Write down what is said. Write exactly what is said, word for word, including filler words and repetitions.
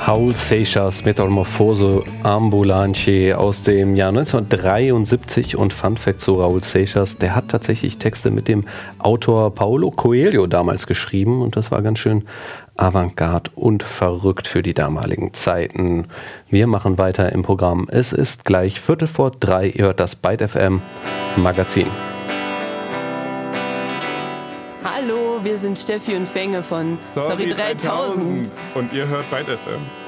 Raul Seixas Metamorphose Ambulante aus dem Jahr neunzehnhundertdreiundsiebzig. Und Fun Fact zu Raul Seixas, der hat tatsächlich Texte mit dem Autor Paulo Coelho damals geschrieben und das war ganz schön Avantgarde und verrückt für die damaligen Zeiten. Wir machen weiter im Programm. Es ist gleich Viertel vor drei, ihr hört das Byte F M Magazin. Hallo, wir sind Steffi und Fenge von Sorry, Sorry dreitausend. Und ihr hört Byte F M.